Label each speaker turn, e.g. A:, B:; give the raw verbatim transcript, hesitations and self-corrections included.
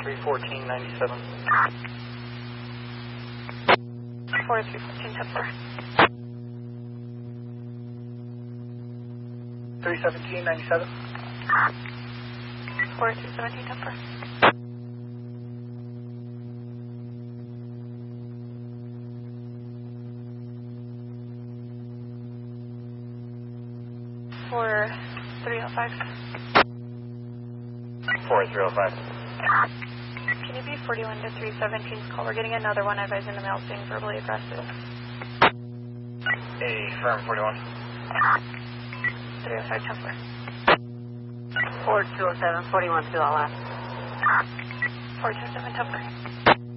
A: three fourteen ninety-seven.
B: four three fourteen, ten four.
A: three seventeen ninety-seven.
B: four three seventeen, ten four. four three oh five.
A: four three oh five.
B: Can you be forty-one to three seventeen's call? We're getting another one of guys in the mail being verbally aggressive.
A: A firm forty-one.
B: three oh five, ten four.
C: four two oh seven, forty-one to L F.
B: four two oh seven, ten four.